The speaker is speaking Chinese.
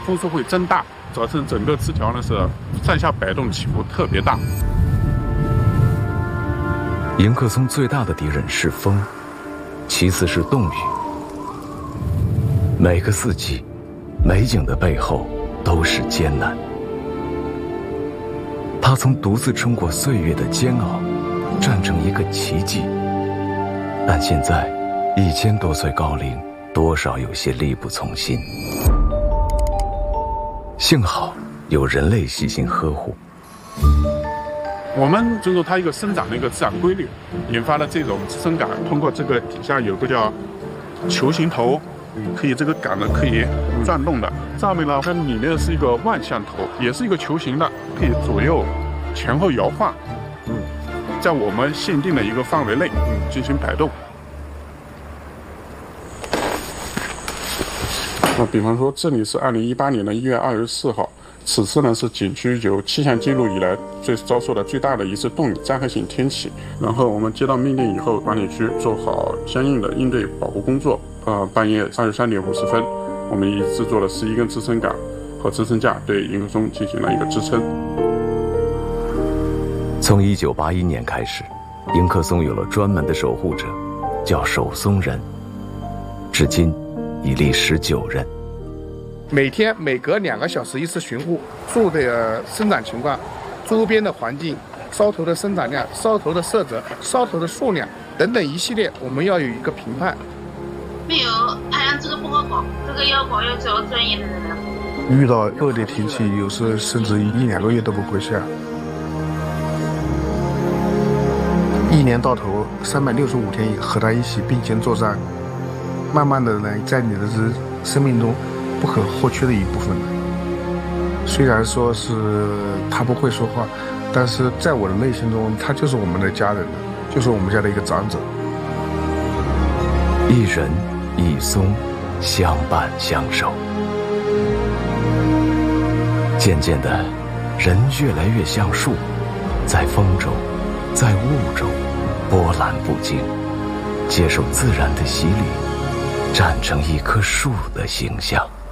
风速会增大，造成整个枝条呢是上下摆动起伏特别大。 迎客松最大的敌人是风，其次是冻雨。每个四季，美景的背后都是艰难。它曾独自撑过岁月的煎熬，战成一个奇迹。但现在，1000多岁高龄，多少有些力不从心。幸好有人类细心呵护。 我们尊重它一个生长的一个自然规律，引发了这种支撑杆。通过这个底下有个叫球形头，可以这个杆呢可以转动的。上面呢，它里面是一个万向头，也是一个球形的，可以左右前后摇晃。在我们限定的一个范围内进行摆动。那比方说，这里是2018年的1月24号。此次呢是景区有气象记录以来遭受的最大的一次冻雨灾害性天气。然后我们接到命令以后，管理区做好相应的应对保护工作。半夜23点50分，我们已制作了11根支撑杆和支撑架，对迎客松进行了一个支撑。 从1981年开始，迎客松有了专门的守护者，叫守松人，至今已立19任。 每天每隔2个小时一次巡护，树的生长情况、周边的环境、梢头的生长量、梢头的色泽、梢头的数量等等一系列，我们要有一个评判。 没有，太阳这个不好搞，这个要搞要找专业的人来。 遇到恶劣天气，有时甚至1-2个月都不会下。一年到头365天和他一起并肩作战，慢慢的呢，在你的生命中不可或缺的一部分。虽然说是他不会说话，但是在我的内心中，他就是我们的家人，就是我们家的一个长者。 一人一松，相伴相守。渐渐的，人越来越像树，在风中，在雾中，波澜不惊，接受自然的洗礼，站成一棵树的形象。